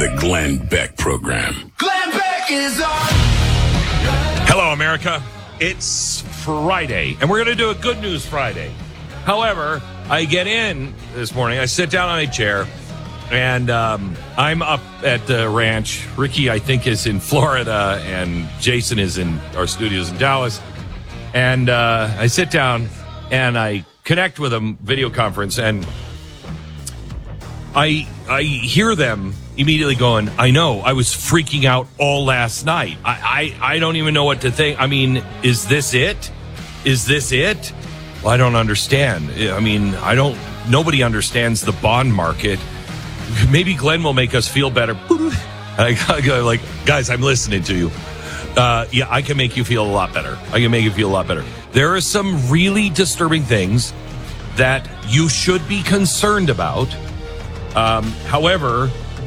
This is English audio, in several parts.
The Glenn Beck Program. Glenn Beck is on. Hello, America. It's Friday, and we're going to do a Good News Friday. However, I get in this morning, I sit down on a chair, and I'm up at the ranch. Ricky, I think, is in Florida, and Jason is in our studios in Dallas. And I sit down, and I connect with them, video conference, and I hear them immediately going, I know, I was freaking out all last night. I don't even know what to think. I mean, is this it? Is this it? Well, I don't understand. I mean, nobody understands the bond market. Maybe Glenn will make us feel better. I go like, guys, I'm listening to you. Yeah, I can make you feel a lot better. I can make you feel a lot better. There are some really disturbing things that you should be concerned about. However,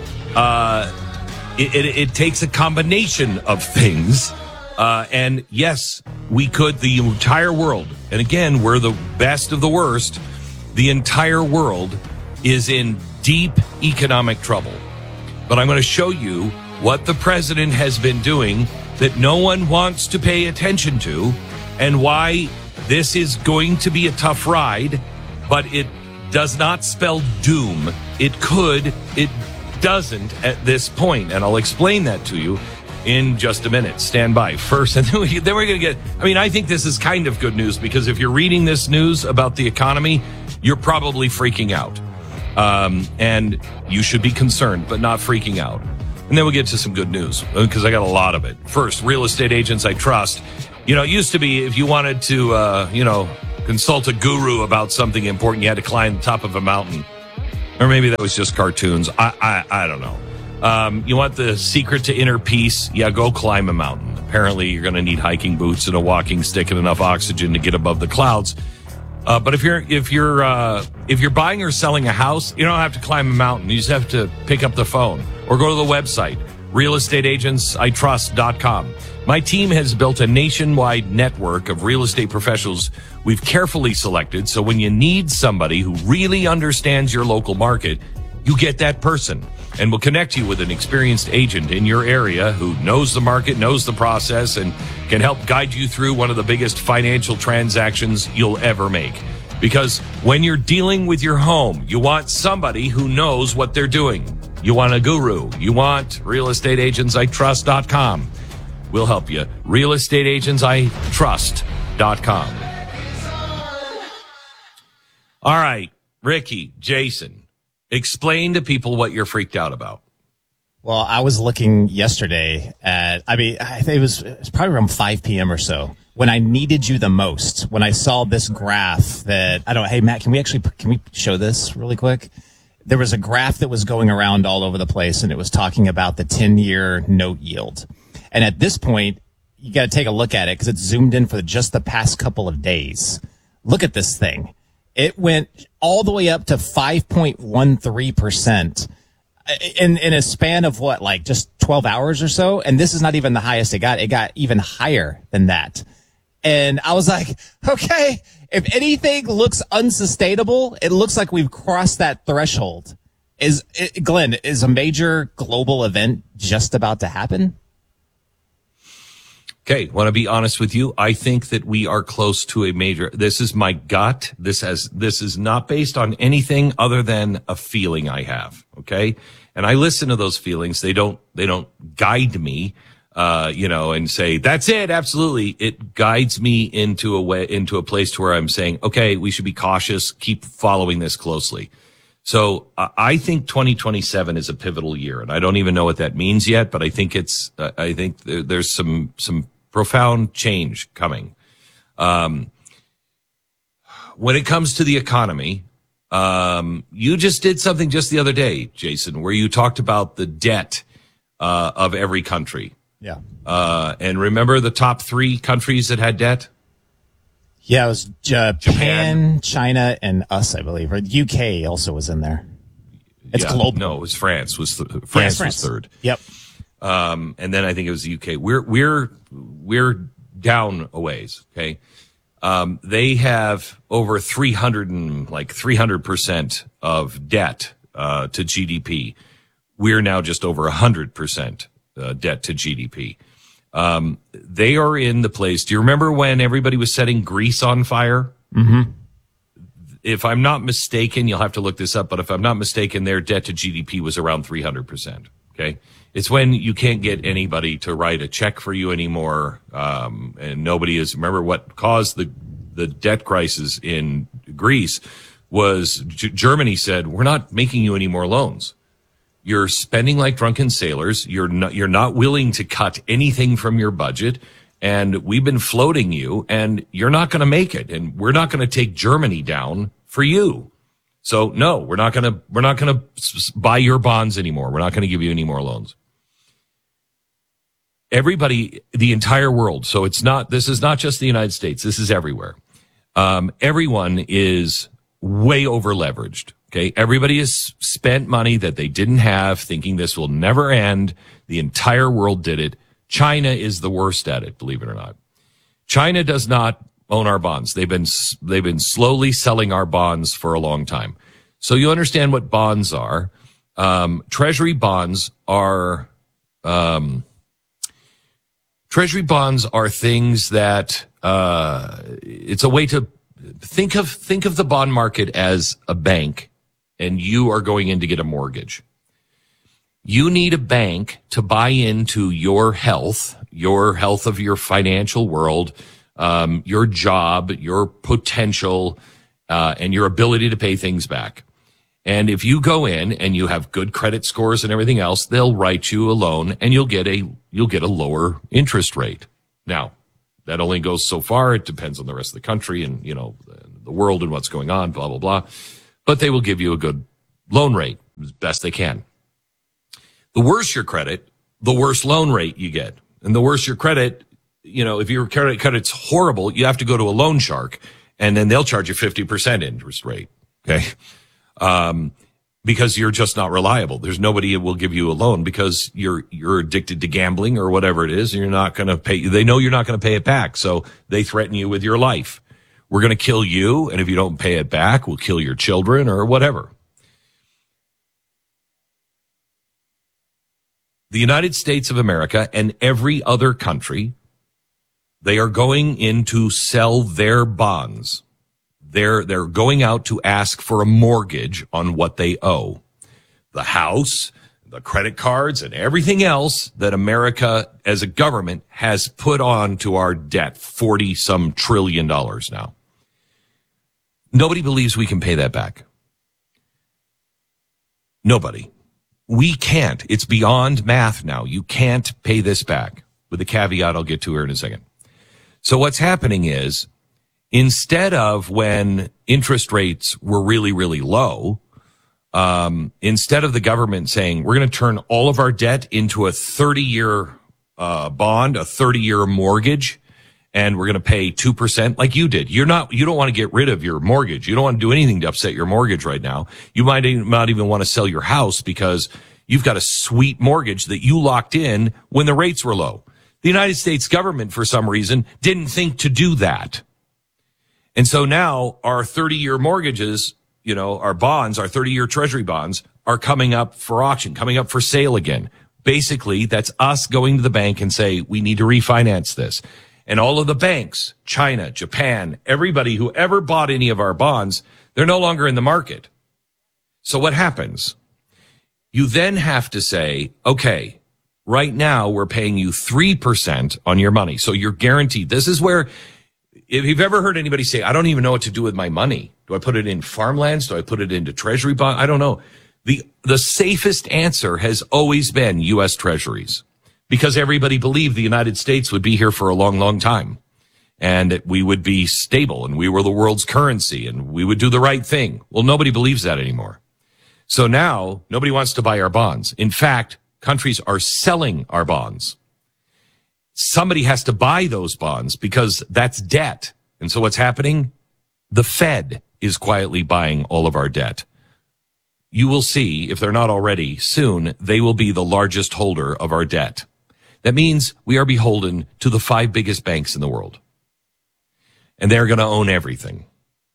it takes a combination of things. And yes, the entire world, and again, we're the best of the worst, the entire world is in deep economic trouble. But I'm going to show you what the president has been doing that no one wants to pay attention to, and why this is going to be a tough ride, but it does not spell doom. It could, it doesn't at this point, and I'll explain that to you in just a minute. Stand by first, and then we're going to get, I think this is kind of good news, because if you're reading this news about the economy, you're probably freaking out. And you should be concerned, but not freaking out. And then we'll get to some good news, because I got a lot of it. First, real estate agents I trust. It used to be if you wanted to, consult a guru about something important, you had to climb the top of a mountain. Or maybe that was just cartoons. I don't know. You want the secret to inner peace? Yeah, go climb a mountain. Apparently, you're going to need hiking boots and a walking stick and enough oxygen to get above the clouds. But if you're buying or selling a house, you don't have to climb a mountain. You just have to pick up the phone or go to the website, realestateagentsitrust.com. My team has built a nationwide network of real estate professionals we've carefully selected, so when you need somebody who really understands your local market, you get that person. And we'll connect you with an experienced agent in your area who knows the market, knows the process, and can help guide you through one of the biggest financial transactions you'll ever make. Because when you're dealing with your home, you want somebody who knows what they're doing. You want a guru. You want realestateagentsitrust.com. We'll help you. realestateagentsitrust.com. All right, Ricky, Jason, explain to people what you're freaked out about. Well, I was looking yesterday at, I think it was probably around 5 p.m. or so when I needed you the most, when I saw this graph that, hey, Matt, can we show this really quick? There was a graph that was going around all over the place, and it was talking about the 10-year note yield. And at this point, you got to take a look at it because it's zoomed in for just the past couple of days. Look at this thing. It went all the way up to 5.13% in a span of just 12 hours or so. And this is not even the highest it got. It got even higher than that. And I was like, okay, if anything looks unsustainable, it looks like we've crossed that threshold. Glenn, is a major global event just about to happen? Okay, want to be honest with you? I think that we are close to a major. This is my gut. This is not based on anything other than a feeling I have. Okay, and I listen to those feelings. They don't guide me, and say that's it. Absolutely, it guides me into a place to where I'm saying, okay, we should be cautious. Keep following this closely. So I think 2027 is a pivotal year, and I don't even know what that means yet. But I think there's some profound change coming. When it comes to the economy, you just did something just the other day, Jason, where you talked about the debt of every country. Yeah. And remember the top 3 countries that had debt? Yeah, it was Japan, China, and us, I believe. Or UK also was in there. It's global. No, it was France. France was third. Yep. And then I think it was the UK. We're down a ways. Okay. They have over 300% of debt, to GDP. we're now just over 100% debt to GDP. They are in the place. Do you remember when everybody was setting Greece on fire? Mm-hmm. If I'm not mistaken, you'll have to look this up, but if I'm not mistaken, their debt to GDP was around 300%. Okay. It's when you can't get anybody to write a check for you anymore. And nobody is, remember what caused the debt crisis in Greece was Germany said, we're not making you any more loans. You're spending like drunken sailors. You're not willing to cut anything from your budget. And we've been floating you and you're not going to make it. And we're not going to take Germany down for you. So no, we're not going to buy your bonds anymore. We're not going to give you any more loans. Everybody, the entire world. So this is not just the United States. This is everywhere. Everyone is way over leveraged. Okay. Everybody has spent money that they didn't have, thinking this will never end. The entire world did it. China is the worst at it, believe it or not. China does not own our bonds. They've been slowly selling our bonds for a long time. So you understand what bonds are. Treasury bonds are things that it's a way to think of the bond market as a bank, and you are going in to get a mortgage. You need a bank to buy into your health of your financial world, your job, your potential, and your ability to pay things back. And if you go in and you have good credit scores and everything else, they'll write you a loan and you'll get a lower interest rate. Now, that only goes so far. It depends on the rest of the country and, the world and what's going on, blah, blah, blah. But they will give you a good loan rate as best they can. The worse your credit, the worse loan rate you get. And the worse your credit, if your credit's horrible, you have to go to a loan shark and then they'll charge you 50% interest rate. Okay. Because you're just not reliable. There's nobody that will give you a loan because you're addicted to gambling or whatever it is. And you're not going to pay. They know you're not going to pay it back. So they threaten you with your life. We're going to kill you. And if you don't pay it back, we'll kill your children or whatever. The United States of America and every other country, they are going in to sell their bonds. They're going out to ask for a mortgage on what they owe. The house, the credit cards, and everything else that America as a government has put on to our debt, $40-some trillion now. Nobody believes we can pay that back. Nobody. We can't. It's beyond math now. You can't pay this back, with a caveat I'll get to here in a second. So what's happening is, instead of when interest rates were really, really low, instead of the government saying, we're going to turn all of our debt into a 30-year bond, a 30-year mortgage, and we're going to pay 2% like you did. You don't want to get rid of your mortgage. You don't want to do anything to upset your mortgage right now. You might not even want to sell your house because you've got a sweet mortgage that you locked in when the rates were low. The United States government, for some reason, didn't think to do that. And so now our 30-year mortgages, our bonds, our 30-year treasury bonds are coming up for auction, coming up for sale again. Basically, that's us going to the bank and say, we need to refinance this. And all of the banks, China, Japan, everybody who ever bought any of our bonds, they're no longer in the market. So what happens? You then have to say, okay, right now we're paying you 3% on your money. So you're guaranteed. This is where, if you've ever heard anybody say, I don't even know what to do with my money. Do I put it in farmlands? Do I put it into treasury bond? I don't know. The safest answer has always been U.S. Treasuries, because everybody believed the United States would be here for a long, long time, and we would be stable, and we were the world's currency, and we would do the right thing. Well, nobody believes that anymore. So now nobody wants to buy our bonds. In fact, countries are selling our bonds. Somebody has to buy those bonds because that's debt. And so what's happening? The Fed is quietly buying all of our debt. You will see, if they're not already, soon they will be the largest holder of our debt. That means we are beholden to the 5 biggest banks in the world. And they're going to own everything.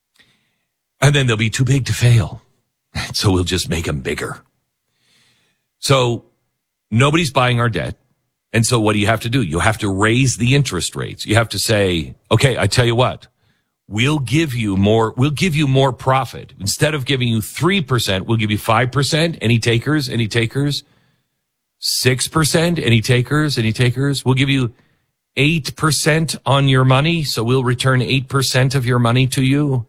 And then they'll be too big to fail. So we'll just make them bigger. So nobody's buying our debt. And so what do you have to do? You have to raise the interest rates. You have to say, okay, I tell you what, we'll give you more profit. Instead of giving you 3%, we'll give you 5%. Any takers? Any takers? 6%? Any takers? Any takers? We'll give you 8% on your money. So we'll return 8% of your money to you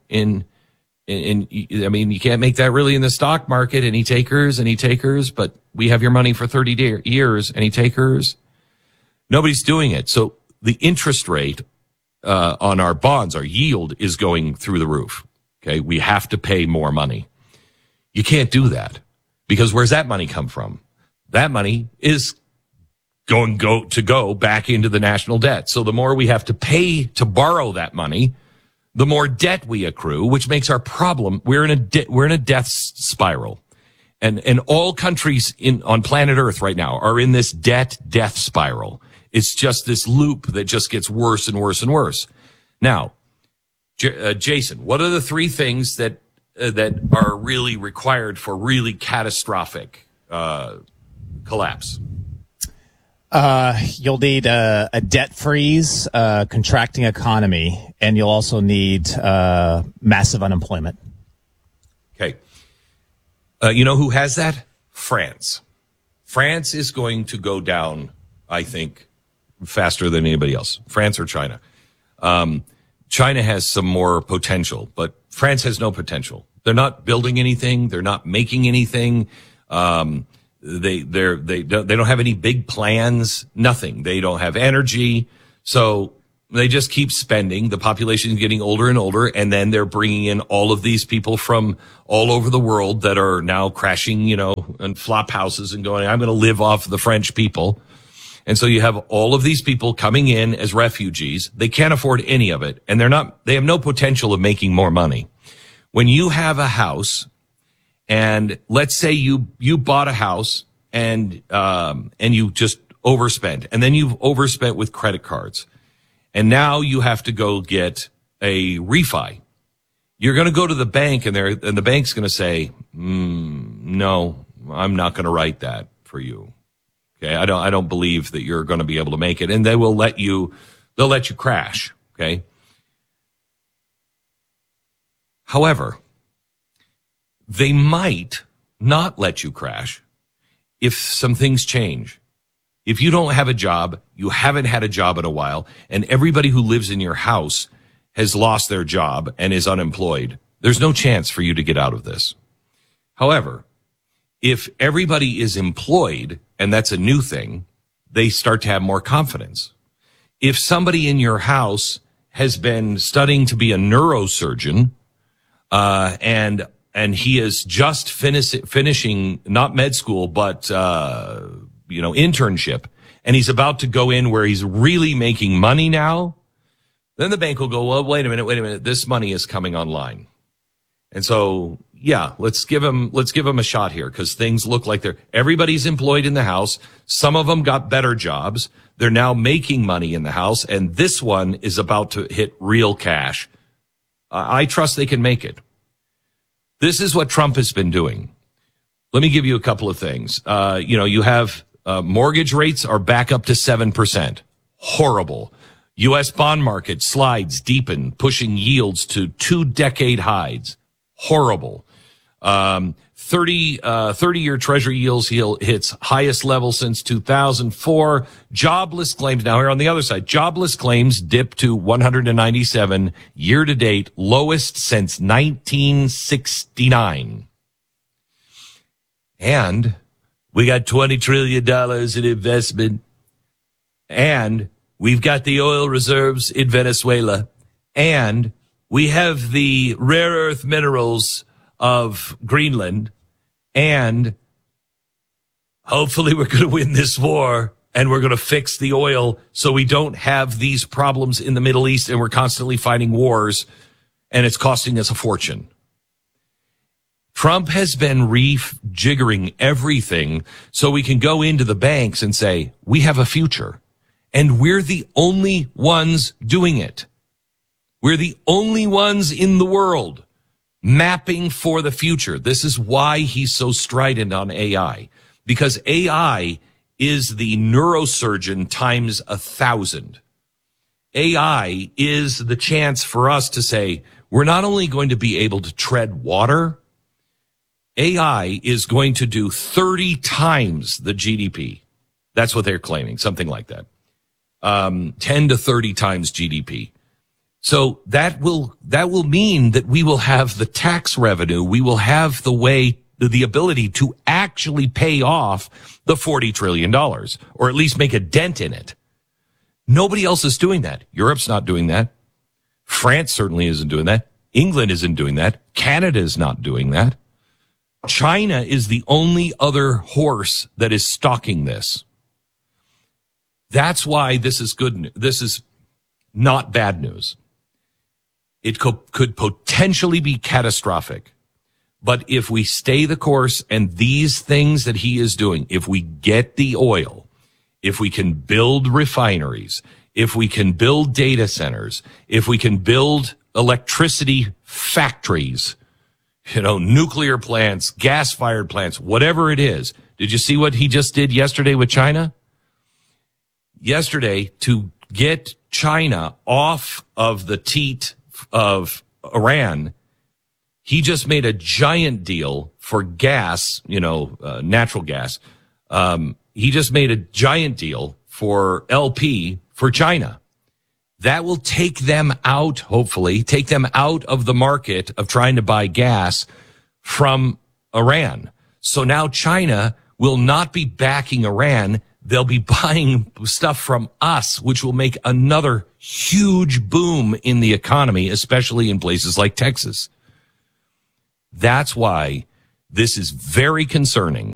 I mean, you can't make that really in the stock market. Any takers? Any takers? But we have your money for 30 years. Any takers? Nobody's doing it. So the interest rate on our bonds, our yield, is going through the roof. Okay, we have to pay more money. You can't do that because where's that money come from? That money is go back into the national debt. So the more we have to pay to borrow that money, the more debt we accrue, which makes our problem. We're in a death spiral. And all countries on planet Earth right now are in this death spiral. It's just this loop that just gets worse and worse and worse. Now, Jason, what are the three things that are really required for really catastrophic collapse? You'll need a debt freeze, contracting economy, and you'll also need massive unemployment. Okay. You know who has that? France. France is going to go down, I think, faster than anybody else. France or China. China has some more potential, but France has no potential. They're not building anything. They're not making anything. They don't have any big plans, nothing. They don't have energy. So they just keep spending. The population is getting older and older. And then they're bringing in all of these people from all over the world that are now crashing, in flop houses and going, I'm going to live off the French people. And so you have all of these people coming in as refugees. They can't afford any of it. And they have no potential of making more money. When you have a house, and let's say you bought a house and you just overspent, and then you've overspent with credit cards, and now you have to go get a refi. You're going to go to the bank, and the bank's going to say, no, I'm not going to write that for you. Okay, I don't believe that you're going to be able to make it, and they'll let you crash. Okay. However, they might not let you crash if some things change. If you don't have a job, you haven't had a job in a while, and everybody who lives in your house has lost their job and is unemployed, there's no chance for you to get out of this. However, if everybody is employed, and that's a new thing, they start to have more confidence. If somebody in your house has been studying to be a neurosurgeon, and he is just finishing not med school, but, internship, and he's about to go in where he's really making money now, then the bank will go, well, wait a minute, this money is coming online. And so, yeah, let's give him a shot here because things look like everybody's employed in the house. Some of them got better jobs. They're now making money in the house, and this one is about to hit real cash. I trust they can make it. This is what Trump has been doing. Let me give you a couple of things. You have mortgage rates are back up to 7%. Horrible. U.S. bond market slides deepen, pushing yields to 2-decade highs. Horrible. 30-year Treasury yields hits highest level since 2004. Jobless claims, now here on the other side, jobless claims dipped to 197 year-to-date, lowest since 1969. And we got $20 trillion in investment. And we've got the oil reserves in Venezuela. And we have the rare earth minerals of Greenland, and hopefully we're going to win this war and we're going to fix the oil so we don't have these problems in the Middle East and we're constantly fighting wars and it's costing us a fortune. Trump has been rejiggering everything so we can go into the banks and say, we have a future, and we're the only ones doing it. We're the only ones in the world mapping for the future. This is why he's so strident on AI, because AI is the neurosurgeon times 1,000. AI is the chance for us to say, we're not only going to be able to tread water, AI is going to do 30 times the GDP. That's what they're claiming, something like that. 10 to 30 times GDP. So that will mean that we will have the tax revenue. We will have the ability to actually pay off the $40 trillion, or at least make a dent in it. Nobody else is doing that. Europe's not doing that. France certainly isn't doing that. England isn't doing that. Canada is not doing that. China is the only other horse that is stalking this. That's why this is good. This is not bad news. It could potentially be catastrophic. But if we stay the course and these things that he is doing, if we get the oil, if we can build refineries, if we can build data centers, if we can build electricity factories, nuclear plants, gas-fired plants, whatever it is. Did you see what he just did yesterday with China? Yesterday, to get China off of the teat of Iran, he just made a giant deal for gas, natural gas. He just made a giant deal for LP for China. That will take them out, hopefully, take them out of the market of trying to buy gas from Iran. So now China will not be backing Iran. They'll be buying stuff from us, which will make another huge boom in the economy, especially in places like Texas. That's why this is very concerning.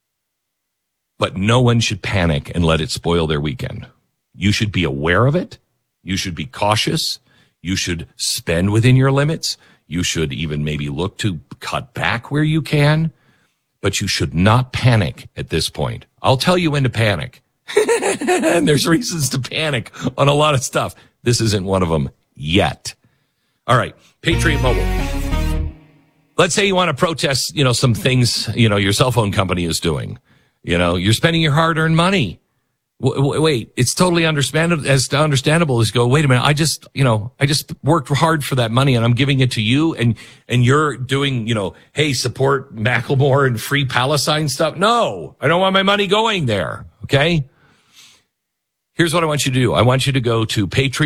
But no one should panic and let it spoil their weekend. You should be aware of it. You should be cautious. You should spend within your limits. You should even maybe look to cut back where you can. But you should not panic at this point. I'll tell you when to panic. And there's reasons to panic on a lot of stuff. This isn't one of them yet. All right, Patriot Mobile. Let's say you want to protest, some things, your cell phone company is doing. You're spending your hard-earned money. Wait, it's totally understandable is go, wait a minute, I just worked hard for that money and I'm giving it to you and you're doing, hey, support Macklemore and Free Palestine stuff. No, I don't want my money going there. Okay. Here's what I want you to do. I want you to go to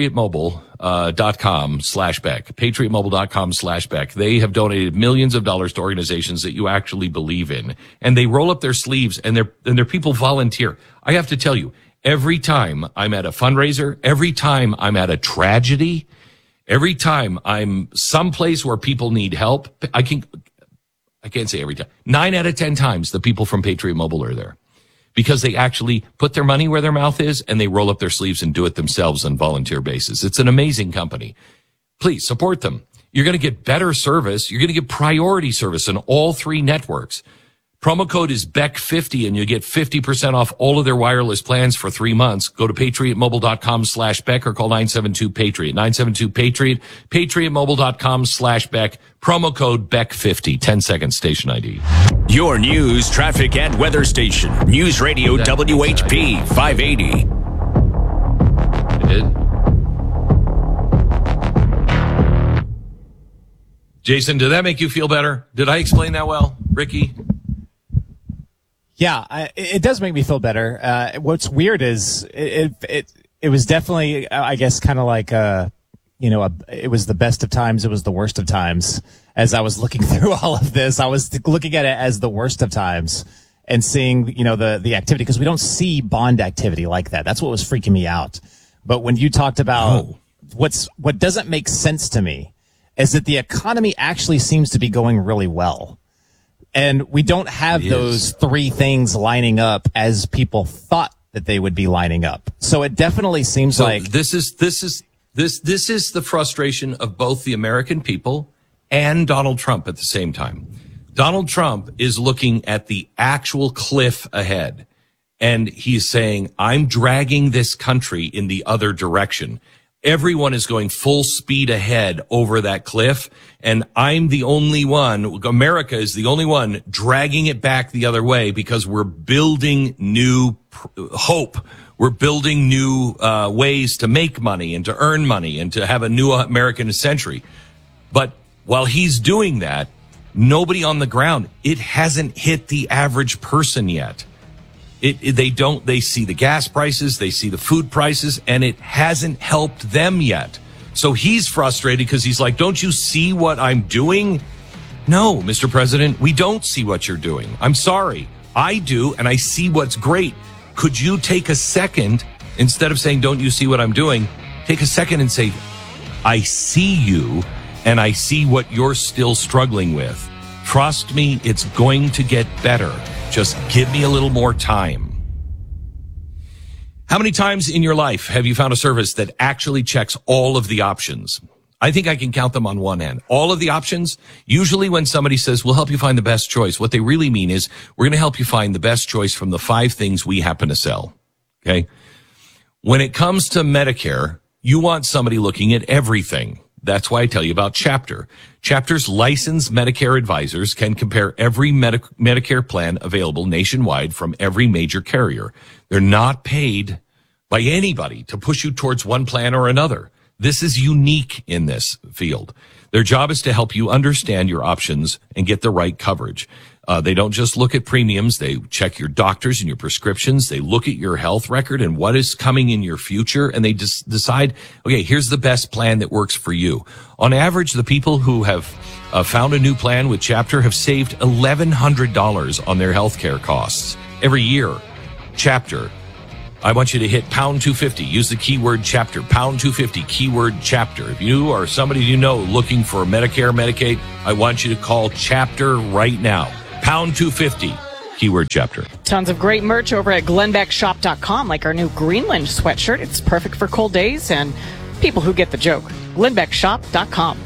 patriotmobile.com/Beck, patriotmobile.com/Beck. They have donated millions of dollars to organizations that you actually believe in, and they roll up their sleeves and their people volunteer. I have to tell you, every time I'm at a fundraiser, every time I'm at a tragedy, every time I'm someplace where people need help, I can't say every time. 9 out of 10 times the people from Patriot Mobile are there. Because they actually put their money where their mouth is and they roll up their sleeves and do it themselves on volunteer basis. It's an amazing company. Please support them. You're going to get better service. You're going to get priority service on all 3 networks. Promo code is BECK50 and you get 50% off all of their wireless plans for 3 months. Go to patriotmobile.com/Beck or call 972-PATRIOT. 972-PATRIOT, patriotmobile.com/Beck. Promo code BECK50. 10 seconds station ID. Your news, traffic, and weather station. News Radio WHP 580. I did. Jason, did that make you feel better? Did I explain that well? Ricky? Yeah, it does make me feel better. What's weird is it was definitely, I guess, kind of like, it was the best of times. It was the worst of times. As I was looking through all of this, I was looking at it as the worst of times and seeing, the activity, because we don't see bond activity like that. That's what was freaking me out. But when you talked about what doesn't make sense to me is that the economy actually seems to be going really well. And we don't have those 3 things lining up as people thought that they would be lining up. So it definitely seems like this is the frustration of both the American people and Donald Trump at the same time. Donald Trump is looking at the actual cliff ahead and he's saying, I'm dragging this country in the other direction. Everyone is going full speed ahead over that cliff. And I'm the only one, America is the only one dragging it back the other way because we're building new hope. We're building new ways to make money and to earn money and to have a new American century. But while he's doing that, nobody on the ground, it hasn't hit the average person yet. They see the gas prices, they see the food prices, and it hasn't helped them yet. So he's frustrated because he's like, don't you see what I'm doing? No, Mr. President, we don't see what you're doing. I'm sorry. I do, and I see what's great. Could you take a second, instead of saying, don't you see what I'm doing, take a second and say, I see you, and I see what you're still struggling with. Trust me, it's going to get better. Just give me a little more time. How many times in your life have you found a service that actually checks all of the options? I think I can count them on one hand. All of the options, usually when somebody says, we'll help you find the best choice, what they really mean is, we're going to help you find the best choice from the 5 things we happen to sell. Okay? When it comes to Medicare, you want somebody looking at everything. That's why I tell you about Chapter. Chapter's licensed Medicare advisors can compare every Medicare plan available nationwide from every major carrier. They're not paid by anybody to push you towards one plan or another. This is unique in this field. Their job is to help you understand your options and get the right coverage. They don't just look at premiums. They check your doctors and your prescriptions. They look at your health record and what is coming in your future. And they just decide, okay, here's the best plan that works for you. On average, the people who have found a new plan with Chapter have saved $1,100 on their healthcare costs every year. Chapter. I want you to hit pound 250. Use the keyword Chapter. Pound 250, keyword Chapter. If you or somebody you know looking for Medicare, Medicaid, I want you to call Chapter right now. Pound 250, keyword Chapter. Tons of great merch over at GlenbeckShop.com, like our new Greenland sweatshirt. It's perfect for cold days and people who get the joke. GlenbeckShop.com.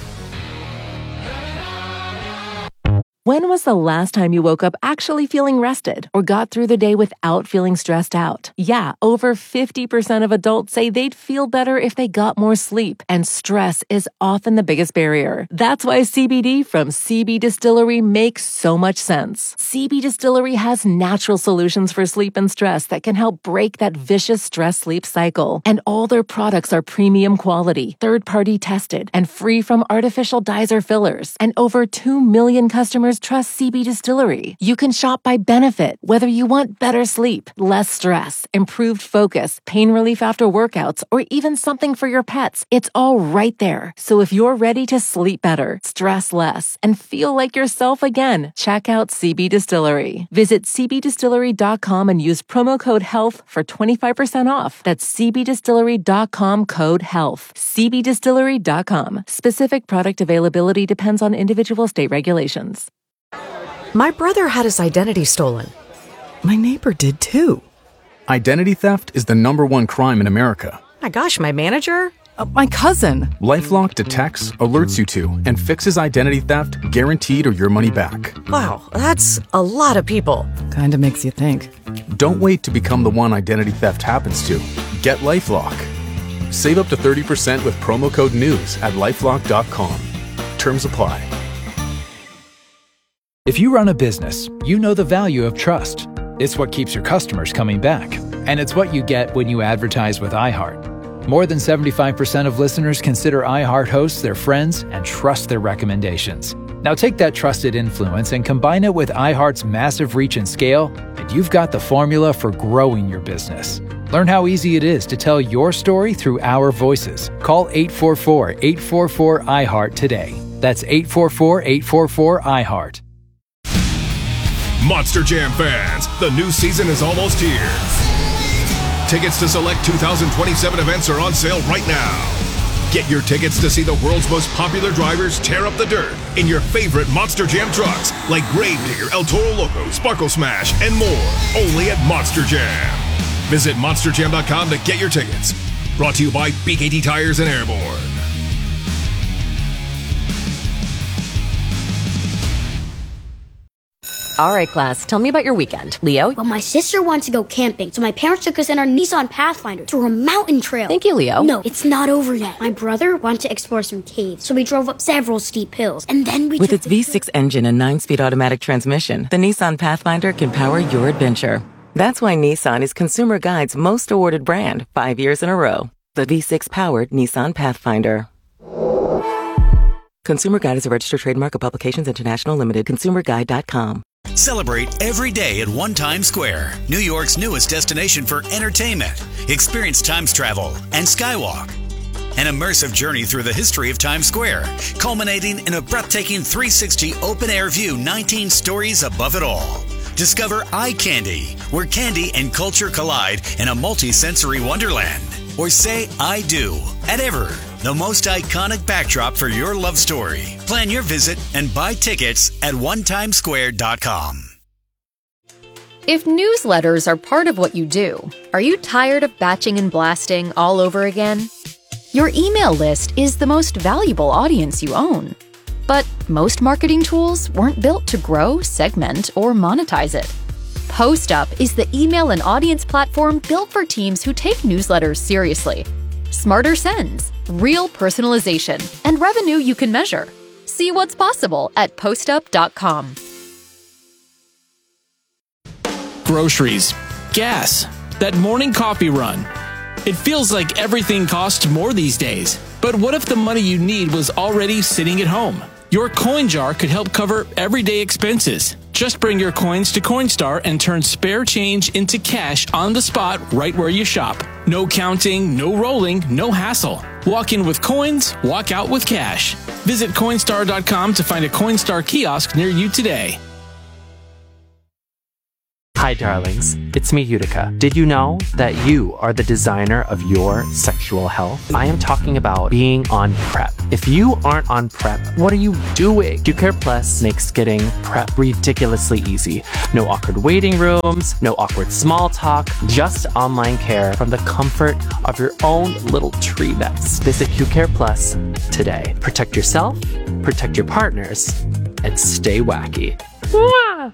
When was the last time you woke up actually feeling rested or got through the day without feeling stressed out? Yeah, over 50% of adults say they'd feel better if they got more sleep, and stress is often the biggest barrier. That's why CBD from CB Distillery makes so much sense. CB Distillery has natural solutions for sleep and stress that can help break that vicious stress-sleep cycle. And all their products are premium quality, third-party tested, and free from artificial dyes or fillers. And over 2 million customers trust CB Distillery. You can shop by benefit, whether you want better sleep, less stress, improved focus, pain relief after workouts, or even something for your pets. It's all right there. So if you're ready to sleep better, stress less, and feel like yourself again, check out CB Distillery. Visit cbdistillery.com and use promo code HEALTH for 25% off. That's cbdistillery.com, code HEALTH. cbdistillery.com. Specific product availability depends on individual state regulations. My brother had his identity stolen. My neighbor did too. Identity theft is the #1 crime in America. My gosh, my manager? My cousin. LifeLock detects, alerts you to, and fixes identity theft guaranteed or your money back. Wow, that's a lot of people. Kinda makes you think. Don't wait to become the one identity theft happens to. Get LifeLock. Save up to 30% with promo code NEWS at LifeLock.com. Terms apply. If you run a business, you know the value of trust. It's what keeps your customers coming back. And it's what you get when you advertise with iHeart. More than 75% of listeners consider iHeart hosts their friends and trust their recommendations. Now take that trusted influence and combine it with iHeart's massive reach and scale, and you've got the formula for growing your business. Learn how easy it is to tell your story through our voices. Call 844-844-iHeart today. That's 844-844-iHeart. Monster Jam fans, the new season is almost here. Tickets to select 2027 events are on sale right now. Get your tickets to see the world's most popular drivers tear up the dirt in your favorite Monster Jam trucks like Gravedigger, El Toro Loco, Sparkle Smash, and more, only at Monster Jam. Visit monsterjam.com to get your tickets. Brought to you by BKT Tires and Airborne. All right, class, tell me about your weekend. Leo? Well, my sister wants to go camping, so my parents took us in our Nissan Pathfinder through a mountain trail. Thank you, Leo. No, it's not over yet. My brother wanted to explore some caves, so we drove up several steep hills, and then we With its V6 engine and 9-speed automatic transmission, the Nissan Pathfinder can power your adventure. That's why Nissan is Consumer Guide's most awarded brand 5 years in a row. The V6-powered Nissan Pathfinder. Consumer Guide is a registered trademark of Publications International Limited. ConsumerGuide.com. Celebrate every day at One Times Square, New York's newest destination for entertainment. Experience Times Travel and Skywalk. An immersive journey through the history of Times Square, culminating in a breathtaking 360 open-air view 19 stories above it all. Discover Eye Candy, where candy and culture collide in a multi-sensory wonderland. Or say I do at Ever, the most iconic backdrop for your love story. Plan your visit and buy tickets at onetimesquare.com. If newsletters are part of what you do, are you tired of batching and blasting all over again? Your email list is the most valuable audience you own. But most marketing tools weren't built to grow, segment, or monetize it. PostUp is the email and audience platform built for teams who take newsletters seriously. Smarter sends, real personalization, and revenue you can measure. See what's possible at postup.com. Groceries, gas, that morning coffee run. It feels like everything costs more these days. But what if the money you need was already sitting at home? Your coin jar could help cover everyday expenses. Just bring your coins to Coinstar and turn spare change into cash on the spot right where you shop. No counting, no rolling, no hassle. Walk in with coins, walk out with cash. Visit Coinstar.com to find a Coinstar kiosk near you today. Hi darlings, it's me Utica. Did you know that you are the designer of your sexual health? I am talking about being on PrEP. If you aren't on PrEP, what are you doing? QCare Plus makes getting PrEP ridiculously easy. No awkward waiting rooms, no awkward small talk, just online care from the comfort of your own little tree nest. Visit QCare Plus today. Protect yourself, protect your partners, and stay wacky. Mwah!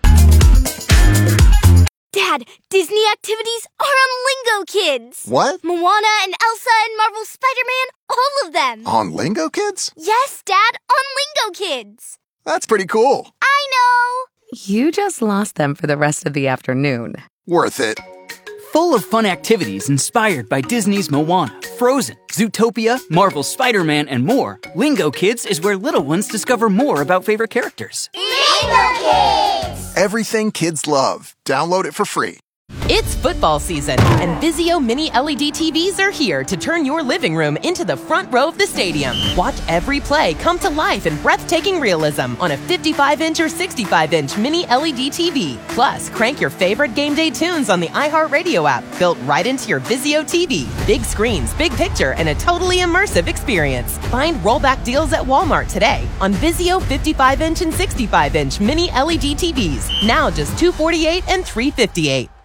Dad, Disney activities are on Lingo Kids. What? Moana and Elsa and Marvel Spider-Man, all of them. On Lingo Kids? Yes, Dad, on Lingo Kids. That's pretty cool. I know. You just lost them for the rest of the afternoon. Worth it. Full of fun activities inspired by Disney's Moana, Frozen, Zootopia, Marvel Spider-Man, and more, Lingo Kids is where little ones discover more about favorite characters. Lingo Kids! Everything kids love. Download it for free. It's football season, and Vizio Mini LED TVs are here to turn your living room into the front row of the stadium. Watch every play come to life in breathtaking realism on a 55-inch or 65-inch Mini LED TV. Plus, crank your favorite game day tunes on the iHeartRadio app, built right into your Vizio TV. Big screens, big picture, and a totally immersive experience. Find rollback deals at Walmart today on Vizio 55-inch and 65-inch Mini LED TVs. Now just $248 and $358.